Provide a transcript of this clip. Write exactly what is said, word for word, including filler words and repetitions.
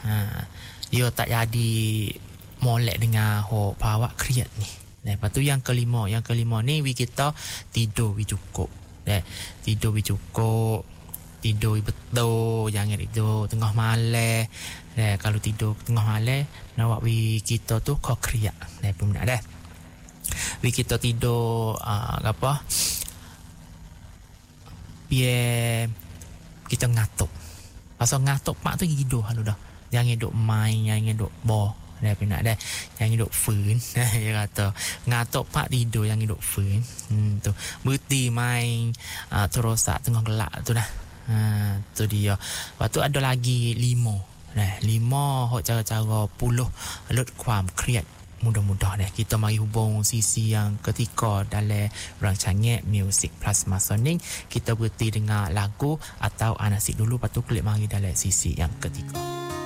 Ha, dia tak jadi molek dengan ho pawak kriat ni. Lepas tu yang kelima, yang kelima ni we kita tidur we cukup. Eh, tidur we cukup. Tidur betul, jangan tidur tengah malam. Eh, kalau tidur tengah malam, nak we kita tu kau kriak. Eh, pun nak dah. We kita tidur uh, apa? Biar kita ngatuk. Pasal ngatuk mak tu tidur halu dah. Jangan duk main, jangan duk boh. Dah pun nak dah. Jangan duk fun. Dia kata ngatuk pak tidur jangan duk fun. Hmm tu. Berhenti main uh, terus tak tengah gelap tu dah. Ha, tu dia. Lepas tu ada lagi lima. Nah, lima hok cara-cara puluh lut kuam kreat mudah-mudah deh. Kita mari hubung sisi yang ketiga dalam rancangan Music Plus masa ni. Kita berhenti dengar lagu atau anasik dulu, lepas tu klik mari dalam sisi yang ketiga.